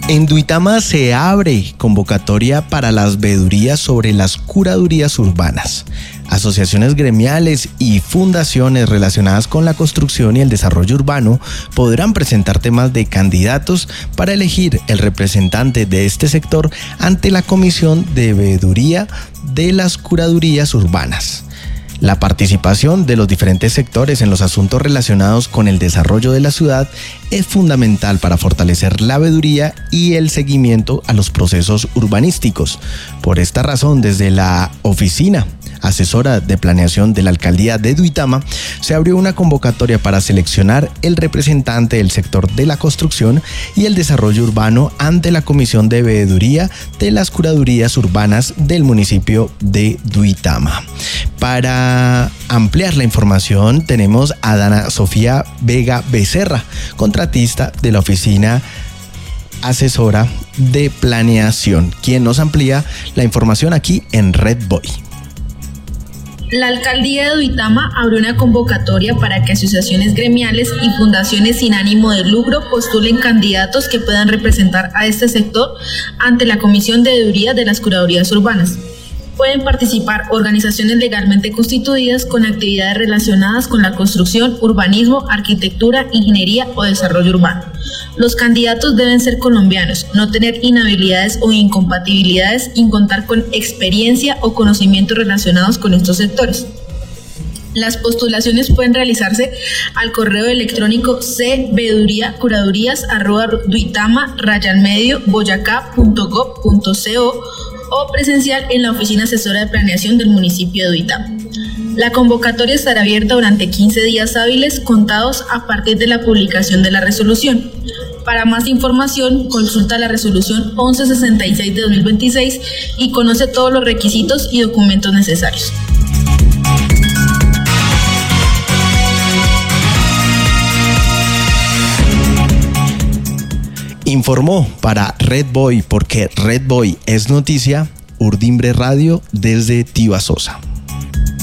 En Duitama se abre convocatoria para las veedurías sobre las curadurías urbanas. Asociaciones gremiales y fundaciones relacionadas con la construcción y el desarrollo urbano podrán presentar temas de candidatos para elegir el representante de este sector ante la Comisión de Veeduría de las Curadurías Urbanas. La participación de los diferentes sectores en los asuntos relacionados con el desarrollo de la ciudad es fundamental para fortalecer la veeduría y el seguimiento a los procesos urbanísticos. Por esta razón, desde la Oficina Asesora de Planeación de la Alcaldía de Duitama, se abrió una convocatoria para seleccionar el representante del sector de la construcción y el desarrollo urbano ante la Comisión de Veeduría de las Curadurías Urbanas del municipio de Duitama. Para ampliar la información tenemos a Dana Sofía Vega Becerra, contratista de la Oficina Asesora de Planeación, quien nos amplía la información aquí en Red Boy. La Alcaldía de Duitama abrió una convocatoria para que asociaciones gremiales y fundaciones sin ánimo de lucro postulen candidatos que puedan representar a este sector ante la Comisión de Veeduría de las Curadurías Urbanas. Pueden participar organizaciones legalmente constituidas con actividades relacionadas con la construcción, urbanismo, arquitectura, ingeniería o desarrollo urbano. Los candidatos deben ser colombianos, no tener inhabilidades o incompatibilidades y contar con experiencia o conocimientos relacionados con estos sectores. Las postulaciones pueden realizarse al correo electrónico cveeduría.curadurías@duitama-boyacá.gov.co o presencial en la Oficina Asesora de Planeación del municipio de Duitama. La convocatoria estará abierta durante 15 días hábiles contados a partir de la publicación de la resolución. Para más información, consulta la resolución 1166 de 2026 y conoce todos los requisitos y documentos necesarios. Informó para Red Boy, porque Red Boy es noticia, Urdimbre Radio desde Tibasosa.